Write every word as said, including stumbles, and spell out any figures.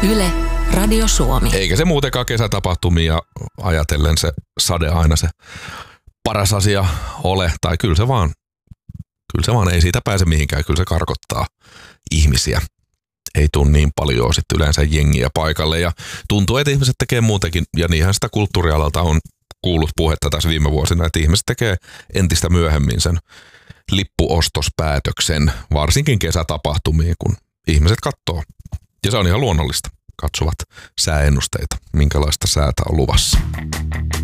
Yle, Radio Suomi. Eikä se muutenkaan kesätapahtumia ajatellen se sade aina se paras asia ole. Tai kyllä se vaan, kyllä se vaan ei siitä pääse mihinkään. Kyllä se karkottaa ihmisiä. Ei tule niin paljon sitten yleensä jengiä paikalle. Ja tuntuu, että ihmiset tekee muutenkin. Ja niinhän sitä kulttuurialalta on kuullut puhetta tässä viime vuosina, että ihmiset tekee entistä myöhemmin sen lippuostospäätöksen, varsinkin kesätapahtumiin, kun ihmiset katsoo. Ja se on ihan luonnollista. Katsovat sääennusteita, minkälaista säätä on luvassa.